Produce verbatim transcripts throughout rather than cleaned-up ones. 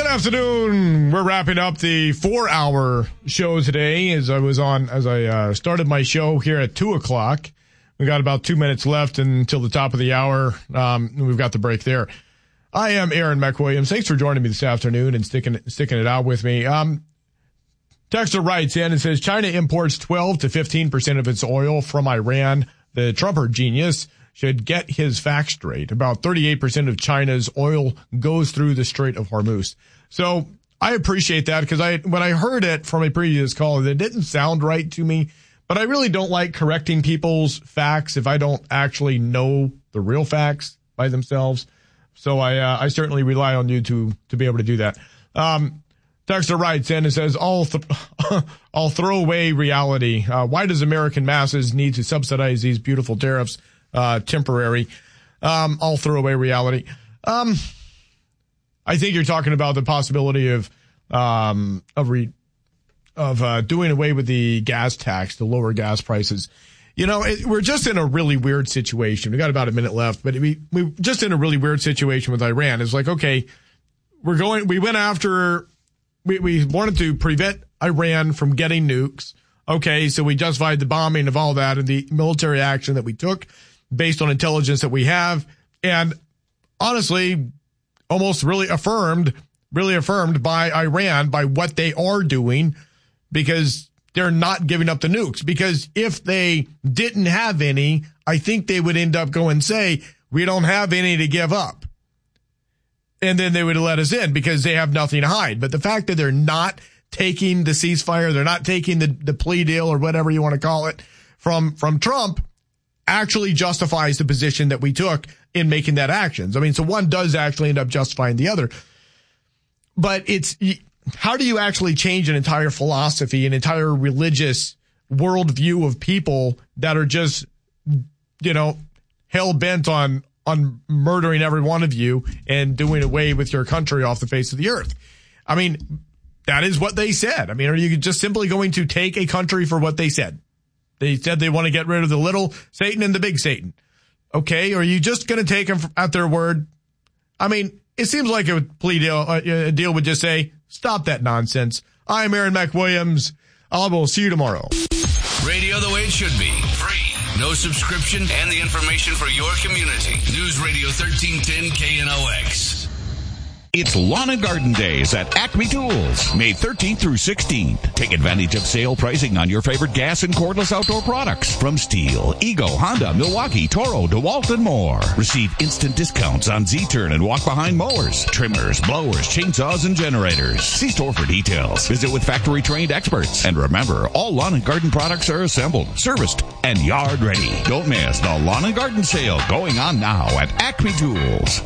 afternoon. We're wrapping up the four-hour show today. As I was on, as I uh, started my show here at two o'clock. We got about two minutes left until the top of the hour. Um, we've got the break there. I am Aaron McWilliams. Thanks for joining me this afternoon and sticking sticking it out with me. Um, Texter writes in and says China imports twelve to fifteen percent of its oil from Iran. The Trumper genius should get his facts straight. About thirty-eight percent of China's oil goes through the Strait of Hormuz. So I appreciate that because I, when I heard it from a previous call, it didn't sound right to me. But I really don't like correcting people's facts if I don't actually know the real facts by themselves. So I, uh, I certainly rely on you to, to be able to do that. Um, Texter writes in and says, I'll, th- I'll throw away reality. Uh, why does American masses need to subsidize these beautiful tariffs? Uh, temporary. Um, I'll throw away reality. Um, I think you're talking about the possibility of, um, of re- of uh, doing away with the gas tax to lower gas prices. You know, it, we're just in a really weird situation. We got about a minute left, but we we just in a really weird situation with Iran. It's like, okay, we're going, we went after, we, we wanted to prevent Iran from getting nukes. Okay, so we justified the bombing of all that and the military action that we took based on intelligence that we have. And honestly, almost really affirmed, really affirmed by Iran by what they are doing, because they're not giving up the nukes. Because if they didn't have any, I think they would end up going and say, we don't have any to give up. And then they would let us in because they have nothing to hide. But the fact that they're not taking the ceasefire, they're not taking the, the plea deal or whatever you want to call it from, from Trump actually justifies the position that we took in making that actions. I mean, so one does actually end up justifying the other. But it's, how do you actually change an entire philosophy, an entire religious worldview of people that are just, you know, hell bent on, on murdering every one of you and doing away with your country off the face of the earth? I mean, that is what they said. I mean, are you just simply going to take a country for what they said? They said they want to get rid of the little Satan and the big Satan. Okay. Or are you just going to take them at their word? I mean, it seems like a plea deal, a deal would just say, stop that nonsense. I'm Aaron McWilliams. I will see you tomorrow. Radio the way it should be. Free. No subscription and the information for your community. News Radio thirteen ten K N O X. It's Lawn and Garden Days at Acme Tools, May thirteenth through sixteenth. Take advantage of sale pricing on your favorite gas and cordless outdoor products from Stihl, Ego, Honda, Milwaukee, Toro, DeWalt, and more. Receive instant discounts on Z-Turn and walk-behind mowers, trimmers, blowers, chainsaws, and generators. See store for details. Visit with factory-trained experts. And remember, all lawn and garden products are assembled, serviced, and yard ready. Don't miss the Lawn and Garden Sale going on now at Acme Tools.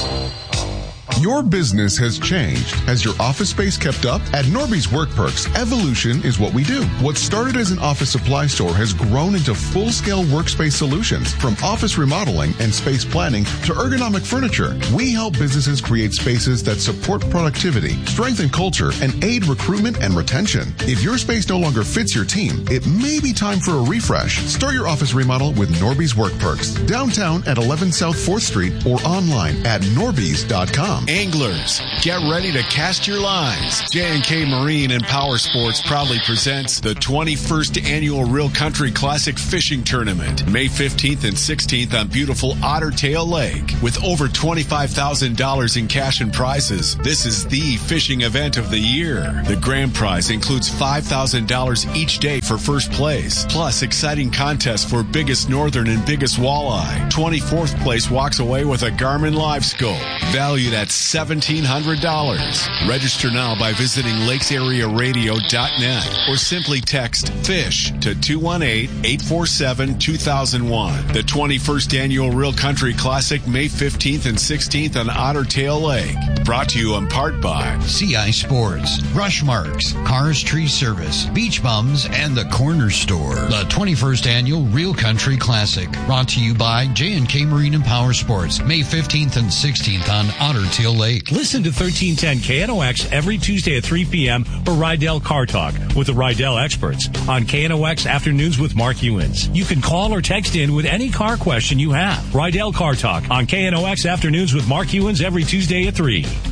Your business has changed. Has your office space kept up? At Norby's Work Perks, evolution is what we do. What started as an office supply store has grown into full-scale workspace solutions. From office remodeling and space planning to ergonomic furniture, we help businesses create spaces that support productivity, strengthen culture, and aid recruitment and retention. If your space no longer fits your team, it may be time for a refresh. Start your office remodel with Norby's Work Perks. Downtown at eleven South fourth Street or online at norbys dot com. Anglers, get ready to cast your lines. J and K Marine and Power Sports proudly presents the twenty-first Annual Real Country Classic Fishing Tournament, May fifteenth and sixteenth on beautiful Otter Tail Lake. With over twenty-five thousand dollars in cash and prizes, this is the fishing event of the year. The grand prize includes five thousand dollars each day for first place, plus exciting contests for biggest northern and biggest walleye. twenty-fourth place walks away with a Garmin Live Scope, valued at seventeen hundred dollars. Register now by visiting lakes area radio dot net or simply text FISH to two one eight, eight four seven, two thousand one. The twenty-first Annual Real Country Classic, May fifteenth and sixteenth on Otter Tail Lake. Brought to you in part by C I Sports, Brush Marks, Cars Tree Service, Beach Bums, and the Corner Store. The twenty-first Annual Real Country Classic. Brought to you by J and K Marine and Power Sports, May fifteenth and sixteenth on Otter Tail Lake. Listen to thirteen ten K N O X every Tuesday at three p.m. for Rydell Car Talk with the Rydell experts on K N O X Afternoons with Mark Ewins. You can call or text in with any car question you have. Rydell Car Talk on K N O X Afternoons with Mark Ewins every Tuesday at three.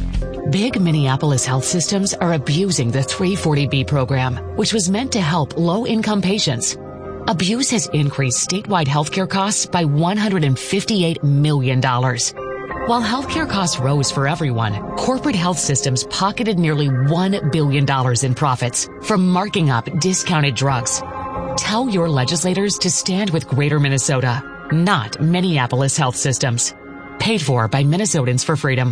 Big Minneapolis health systems are abusing the three forty B program, which was meant to help low-income patients. Abuse has increased statewide healthcare costs by one hundred fifty-eight million dollars. While healthcare costs rose for everyone, corporate health systems pocketed nearly one billion dollars in profits from marking up discounted drugs. Tell your legislators to stand with Greater Minnesota, not Minneapolis health systems. Paid for by Minnesotans for Freedom.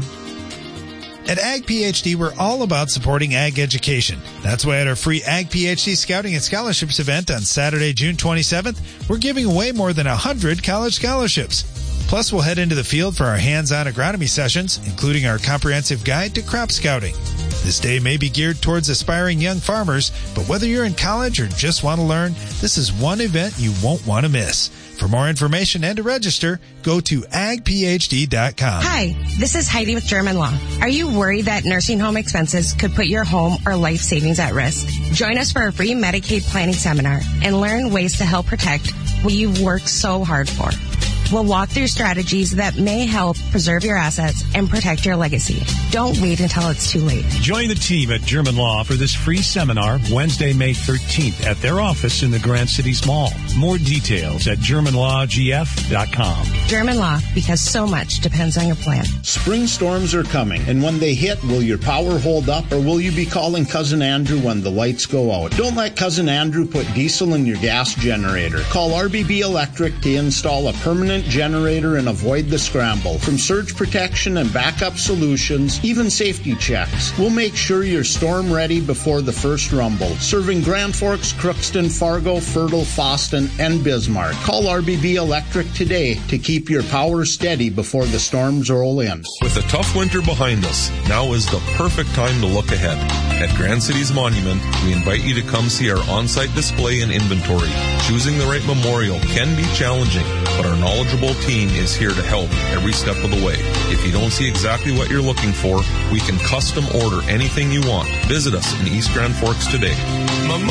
At Ag PhD, we're all about supporting ag education. That's why at our free Ag PhD Scouting and Scholarships event on Saturday, June twenty-seventh, we're giving away more than one hundred college scholarships. Plus, we'll head into the field for our hands-on agronomy sessions, including our comprehensive guide to crop scouting. This day may be geared towards aspiring young farmers, but whether you're in college or just want to learn, this is one event you won't want to miss. For more information and to register, go to ag p h d dot com. Hi, this is Heidi with German Law. Are you worried that nursing home expenses could put your home or life savings at risk? Join us for a free Medicaid planning seminar and learn ways to help protect what you've worked so hard for. We'll walk through strategies that may help preserve your assets and protect your legacy. Don't wait until it's too late. Join the team at German Law for this free seminar Wednesday, May thirteenth at their office in the Grand Cities Mall. More details at german law g f dot com. German Law, because so much depends on your plan. Spring storms are coming, and when they hit, will your power hold up, or will you be calling Cousin Andrew when the lights go out? Don't let Cousin Andrew put diesel in your gas generator. Call R B B Electric to install a permanent generator and avoid the scramble. From surge protection and backup solutions, even safety checks, we'll make sure you're storm ready before the first rumble. Serving Grand Forks, Crookston, Fargo, Fertile, Foston, and Bismarck. Call R B B Electric today to keep your power steady before the storms roll in. With a tough winter behind us, now is the perfect time to look ahead. At Grand Cities Monument, we invite you to come see our on-site display and inventory. Choosing the right memorial can be challenging, but our knowledgeable team is here to help every step of the way. If you don't see exactly what you're looking for, we can custom order anything you want. Visit us in East Grand Forks today. Memorial